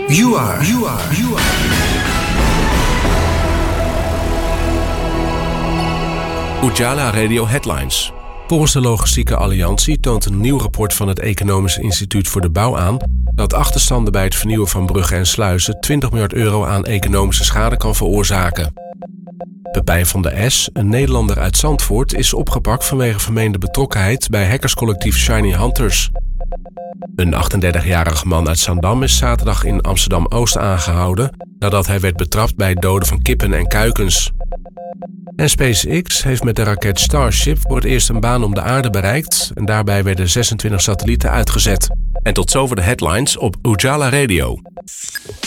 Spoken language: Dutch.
You are. Ujala Radio Headlines. Volgens de Logistieke Alliantie toont een nieuw rapport van het Economisch Instituut voor de Bouw aan dat achterstanden bij het vernieuwen van bruggen en sluizen 20 miljard euro aan economische schade kan veroorzaken. Pepijn van der Es, een Nederlander uit Zandvoort, is opgepakt vanwege vermeende betrokkenheid bij hackerscollectief Shiny Hunters. Een 38-jarige man uit Zaandam is zaterdag in Amsterdam-Oost aangehouden nadat hij werd betrapt bij het doden van kippen en kuikens. En SpaceX heeft met de raket Starship voor het eerst een baan om de aarde bereikt en daarbij werden 26 satellieten uitgezet. En tot zover de headlines op Ujala Radio.